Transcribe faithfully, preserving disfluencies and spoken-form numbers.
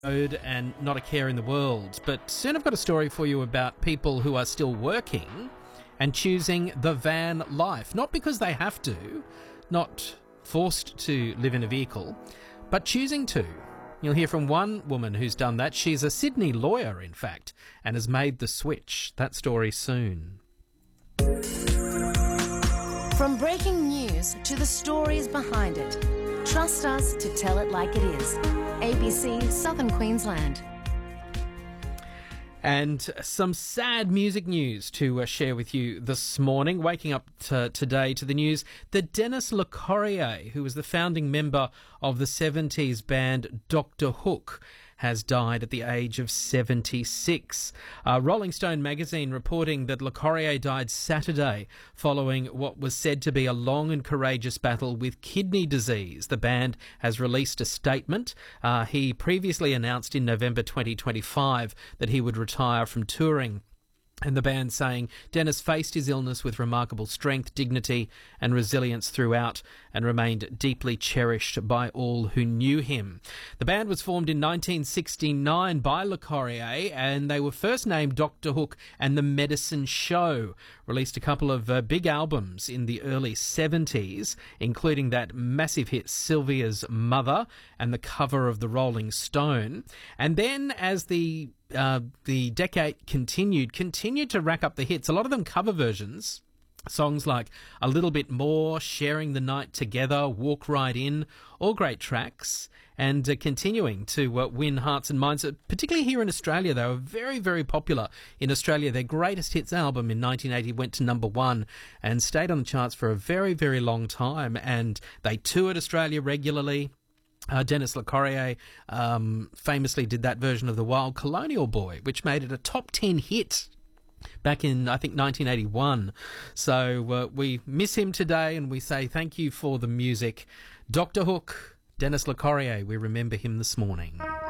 And not a care in the world. But soon I've got a story for you about people who are still working and choosing the van life. Not because they have to, not forced to live in a vehicle, but choosing to. You'll hear from one woman who's done that. She's a Sydney lawyer, in fact, and has made the switch. That story soon. From breaking news to the stories behind it, trust us to tell it like it is. A B C Southern Queensland. And some sad music news to uh, share with you this morning. Waking up to, today to the news that Denis Lecorrier, who was the founding member of the seventies band Doctor Hook, has died at the age of seventy-six. Uh, Rolling Stone magazine reporting that Lecorrier died Saturday following what was said to be a long and courageous battle with kidney disease. The band has released a statement. Uh, he previously announced in November twenty twenty-five that he would retire from touring. And the band saying Denis faced his illness with remarkable strength, dignity and resilience throughout and remained deeply cherished by all who knew him. The band was formed in nineteen sixty-nine by Lecorrier and they were first named Doctor Hook and the Medicine Show. Released a couple of uh, big albums in the early seventies, including that massive hit Sylvia's Mother and the cover of the Rolling Stone. And then as the Uh, the decade continued, continued to rack up the hits, a lot of them cover versions. Songs like A Little Bit More, Sharing the Night Together, Walk Right In, all great tracks, and uh, continuing to uh, win hearts and minds, uh, particularly here in Australia. They were very, very popular in Australia. Their greatest hits album in nineteen eighty went to number one and stayed on the charts for a very, very long time, and they toured Australia regularly. Uh, Denis Lecorrier um, famously did that version of The Wild Colonial Boy, which made it a top ten hit back in, I think, nineteen eighty-one. So uh, we miss him today and we say thank you for the music. Doctor Hook, Denis Lecorrier, we remember him this morning.